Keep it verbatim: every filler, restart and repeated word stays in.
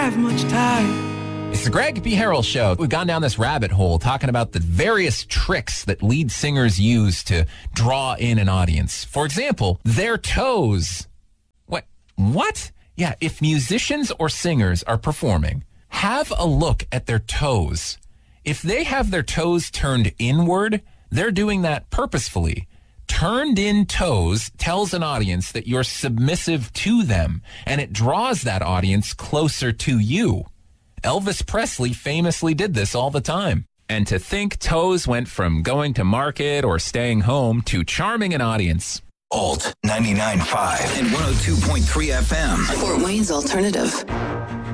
have much time. It's the Greg B. Harrell Show. We've gone down this rabbit hole talking about the various tricks that lead singers use to draw in an audience. For example, their toes. What? What? Yeah, if musicians or singers are performing, have a look at their toes. If they have their toes turned inward, they're doing that purposefully. Turned in toes tells an audience that you're submissive to them, and it draws that audience closer to you. Elvis Presley famously did this all the time. And to think toes went from going to market or staying home to charming an audience. Alt ninety-nine point five and one oh two point three F M. Fort Wayne's Alternative.